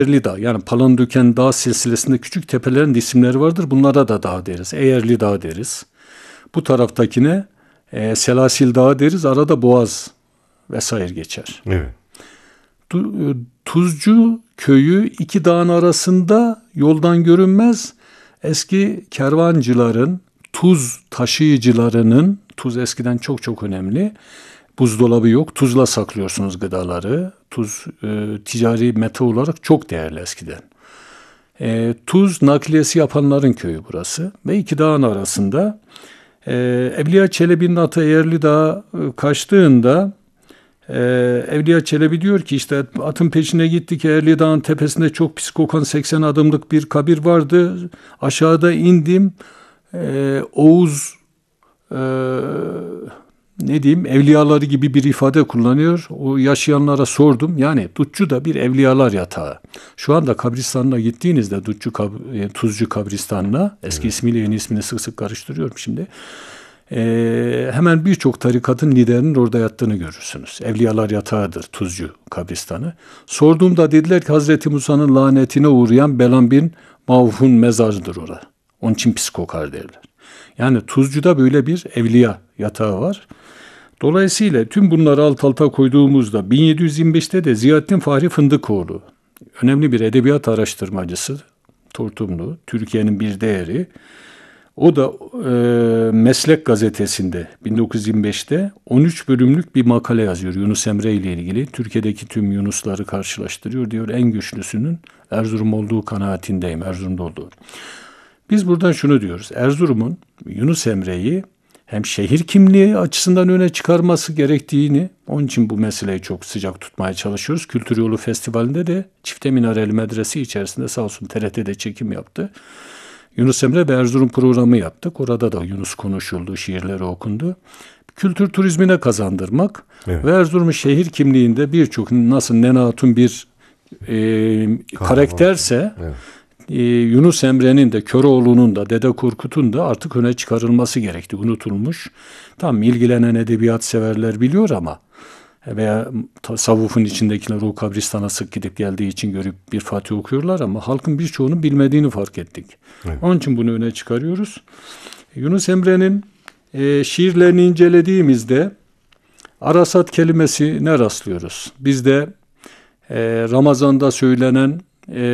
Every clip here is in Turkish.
Eğerli Dağ, yani Palandöken Dağ silsilesinde küçük tepelerin isimleri vardır. Bunlara da dağ deriz. Eğerli Dağ deriz. Bu taraftakine Selasil Dağı deriz. Arada Boğaz vesaire geçer. Evet. Tuzcu köyü iki dağın arasında, yoldan görünmez. Eski kervancıların, tuz taşıyıcılarının, tuz eskiden çok çok önemli. Buzdolabı yok. Tuzla saklıyorsunuz gıdaları. Tuz ticari meta olarak çok değerli eskiden. Tuz nakliyesi yapanların köyü burası. Ve iki dağın arasında Evliya Çelebi'nin atı Eğerli Dağ'a kaçtığında Evliya Çelebi diyor ki işte atın peşine gittik. Eğerli Dağ'ın tepesinde çok pis kokan 80 adımlık bir kabir vardı. Aşağıda indim. Oğuz evliyaları gibi bir ifade kullanıyor. O yaşayanlara sordum. Yani Dutçu da bir evliyalar yatağı. Şu anda kabristanına gittiğinizde Tuzcu kabristanına, eski ismiyle yeni ismini sık sık karıştırıyorum şimdi. Hemen birçok tarikatın liderinin orada yattığını görürsünüz. Evliyalar yatağıdır Tuzcu kabristanı. Sorduğumda dediler ki Hazreti Musa'nın lanetine uğrayan Belam bin Mavhun mezarıdır orada. Onun için pis kokar derler. Yani Tuzcu'da böyle bir evliya yatağı var. Dolayısıyla tüm bunları alt alta koyduğumuzda 1725'te de Ziyaettin Fahri Fındıkoğlu, önemli bir edebiyat araştırmacısı, Tortumlu, Türkiye'nin bir değeri. O da Meslek gazetesinde 1925'te 13 bölümlük bir makale yazıyor Yunus Emre ile ilgili. Türkiye'deki tüm Yunusları karşılaştırıyor. Diyor en güçlüsünün Erzurum olduğu kanaatindeyim, Erzurum'da olduğu. Biz buradan şunu diyoruz. Erzurum'un Yunus Emre'yi hem şehir kimliği açısından öne çıkarması gerektiğini, onun için bu meseleyi çok sıcak tutmaya çalışıyoruz. Kültür Yolu Festivali'nde de Çifte Minareli Medrese içerisinde sağ olsun TRT'de çekim yaptı. Yunus Emre ve Erzurum programı yaptık. Orada da Yunus konuşuldu, şiirleri okundu. Kültür turizmine kazandırmak ve Erzurum'un şehir kimliğinde birçok nasıl Nene Hatun bir karakterse Yunus Emre'nin de Köroğlu'nun da Dede Korkut'un da artık öne çıkarılması gerekti. Unutulmuş. Tam ilgilenen edebiyat severler biliyor ama veya tasavvufun içindekiler o kabristana sık gidip geldiği için görüp bir Fatih okuyorlar ama halkın birçoğunun bilmediğini fark ettik. Evet. Onun için bunu öne çıkarıyoruz. Yunus Emre'nin şiirlerini incelediğimizde arasat kelimesine rastlıyoruz. Bizde Ramazan'da söylenen,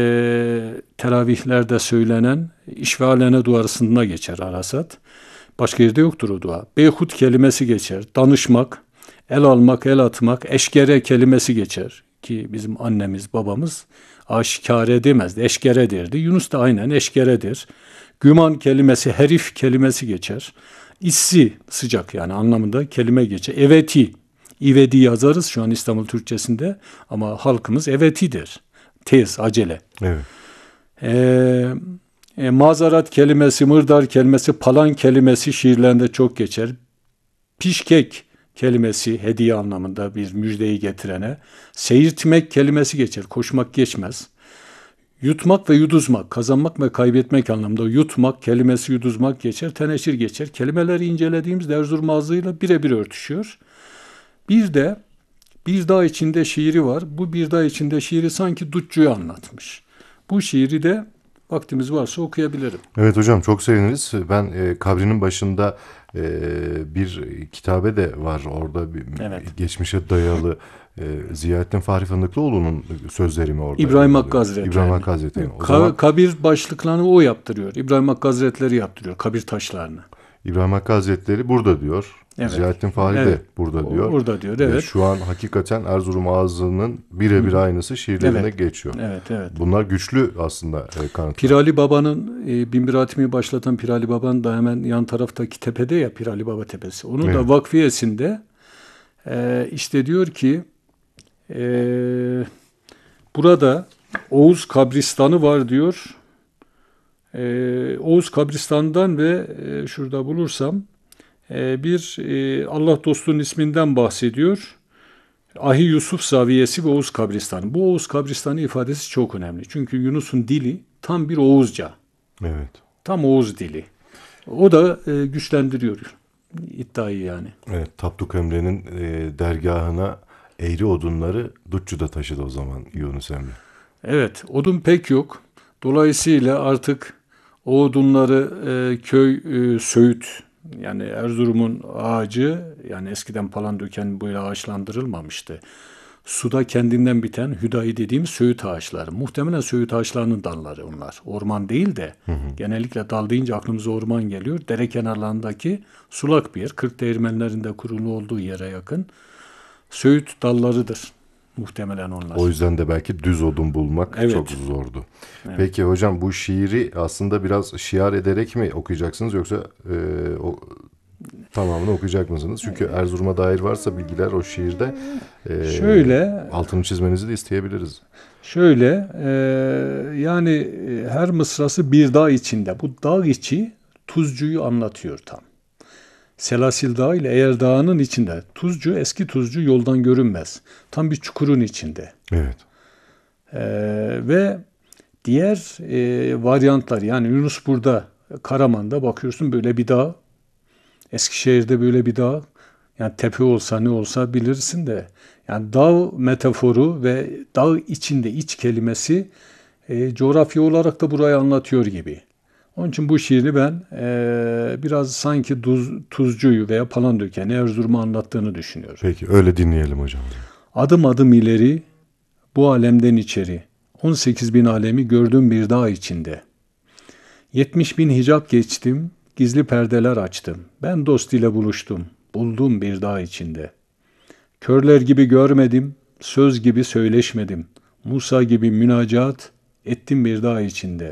teravihlerde söylenen işvealene duasında geçer arasat. Başka yerde yoktur o dua. Beyhut kelimesi geçer. Danışmak, el almak, el atmak, eşkere kelimesi geçer. Ki bizim annemiz, babamız aşikare demezdi, eşkere derdi. Yunus da aynen eşkeredir. Güman kelimesi, herif kelimesi geçer. İssi, sıcak yani anlamında kelime geçer. Eveti, ivedi yazarız şu an İstanbul Türkçesinde ama halkımız evetidir. Tez, acele. Evet. Mazarat kelimesi, mırdar kelimesi, palan kelimesi şiirlerinde çok geçer. Pişkek kelimesi hediye anlamında bir müjdeyi getirene. Seyirtmek kelimesi geçer. Koşmak geçmez. Yutmak ve yuduzmak, kazanmak ve kaybetmek anlamında yutmak kelimesi yuduzmak geçer. Teneşir geçer. Kelimeleri incelediğimizde Erzurum ağzıyla birebir örtüşüyor. Bir de Bir Dağ içinde şiiri var. Bu Bir Dağ içinde şiiri sanki Dutçu'yu anlatmış. Bu şiiri de vaktimiz varsa okuyabilirim. Evet hocam çok seviniriz. Ben kabrinin başında bir kitabe de var orada geçmişe dayalı Ziyaettin Fahri Fındıklıoğlu'nun sözleri mi orada? İbrahim Hakkı Hazretleri. İbrahim Hakkı Hazretleri. Kabir başlıklarını o yaptırıyor. İbrahim Hakkı Hazretleri yaptırıyor kabir taşlarını. İbrahim Hakkı Hazretleri burada diyor. Evet. Ziyaettin Fahri de burada diyor. Burada diyor, evet. Şu an hakikaten Erzurum ağzının birebir aynısı şiirlerine geçiyor. Evet. Bunlar güçlü aslında kanıtlar. Pirali Baba'nın, Binbir Hatimi'yi başlatan Pirali Baba'nın da hemen yan taraftaki tepede ya Pirali Baba Tepesi. Onun da vakfiyesinde işte diyor ki burada Oğuz kabristanı var diyor. Oğuz kabristanından ve şurada bulursam bir Allah dostunun isminden bahsediyor. Ahi Yusuf Zaviyesi ve Oğuz kabristanı. Bu Oğuz kabristanı ifadesi çok önemli. Çünkü Yunus'un dili tam bir Oğuzca. Evet. Tam Oğuz dili. O da güçlendiriyor iddiayı yani. Evet, Tapduk Emre'nin dergahına eğri odunları Dutçu'da taşıdı o zaman Yunus Emre. Evet, odun pek yok. Dolayısıyla artık o odunları köy söğüt, yani Erzurum'un ağacı, yani eskiden Palandöken böyle ağaçlandırılmamıştı. Suda kendinden biten hüdayi dediğimiz söğüt ağaçları. Muhtemelen söğüt ağaçlarının dalları onlar. Orman değil de genellikle dal deyince aklımıza orman geliyor. Dere kenarlarındaki sulak bir yer. Kırkdeğirmenlerinde kurulu olduğu yere yakın. Söğüt dallarıdır muhtemelen onlar. O yüzden de belki düz odun bulmak Evet. çok zordu. Evet. Peki hocam, bu şiiri aslında biraz şiar ederek mi okuyacaksınız, yoksa tamamını okuyacak mısınız? Çünkü Erzurum'a dair varsa bilgiler o şiirde, Şöyle, altını çizmenizi de isteyebiliriz. Şöyle, yani her mısrası bir dağ içinde. Bu dağ içi Tuzcu'yu anlatıyor tam. Selasil Dağı ile Eğer Dağı'nın içinde. Tuzcu, eski Tuzcu yoldan görünmez. Tam bir çukurun içinde. Evet. Ve diğer varyantlar, yani Yunus burada, Karaman'da bakıyorsun böyle bir dağ. Eskişehir'de böyle bir dağ. Yani tepe olsa ne olsa bilirsin de. Yani dağ metaforu ve dağ içinde iç kelimesi coğrafya olarak da burayı anlatıyor gibi. Onun için bu şiiri ben biraz sanki Tuzcu'yu veya Palandöken'i, Erzurum'u anlattığını düşünüyorum. Peki öyle dinleyelim hocam. Adım adım ileri, bu alemden içeri. 18 bin alemi gördüm bir dağ içinde. 70 bin hicap geçtim, gizli perdeler açtım. Ben dost ile buluştum, buldum bir dağ içinde. Körler gibi görmedim, söz gibi söyleşmedim. Musa gibi münacat ettim bir dağ içinde.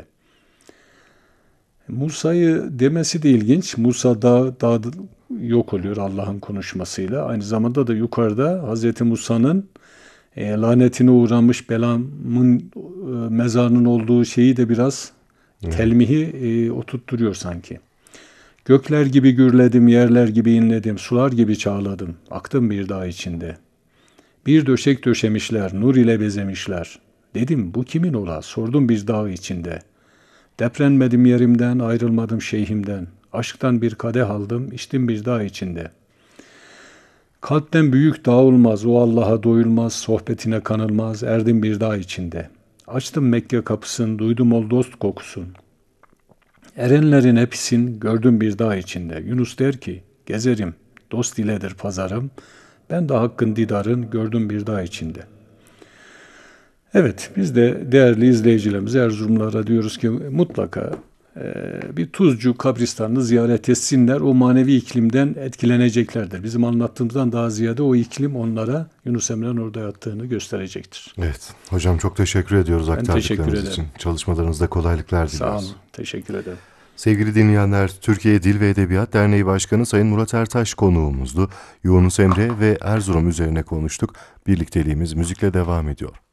Musa'yı demesi de ilginç. Musa dağ yok oluyor Allah'ın konuşmasıyla. Aynı zamanda da yukarıda Hazreti Musa'nın lanetine uğramış Belam'ın mezarının olduğu şeyi de biraz telmihi oturtturuyor sanki. Gökler gibi gürledim, yerler gibi inledim, sular gibi çağladım, aktım bir dağ içinde. Bir döşek döşemişler, nur ile bezemişler. Dedim bu kimin ola, sordum bir dağ içinde. Deprenmedim yerimden, ayrılmadım şeyhimden. Aşktan bir kadeh aldım, içtim bir dağ içinde. Kalpten büyük dağ olmaz, o Allah'a doyulmaz, sohbetine kanılmaz, erdim bir dağ içinde. Açtım Mekke kapısını, duydum ol dost kokusun. Erenlerin hepsin gördüm bir dağ içinde. Yunus der ki, gezerim, dost iledir pazarım. Ben de hakkın didarın gördüm bir dağ içinde. Evet, biz de değerli izleyicilerimize, Erzurumlara diyoruz ki mutlaka bir Tuzcu kabristanını ziyaret etsinler. O manevi iklimden etkileneceklerdir. Bizim anlattığımızdan daha ziyade o iklim onlara Yunus Emre'nin orada yattığını gösterecektir. Evet. Hocam çok teşekkür ediyoruz aktardıklarınız için. ederim. Çalışmalarınızda kolaylıklar Sağ diliyoruz. olun, teşekkür ederim. Sevgili dinleyenler, Türkiye Dil ve Edebiyat Derneği Başkanı Sayın Murat Ertaş konuğumuzdu. Yunus Emre ve Erzurum üzerine konuştuk. Birlikteliğimiz müzikle devam ediyor.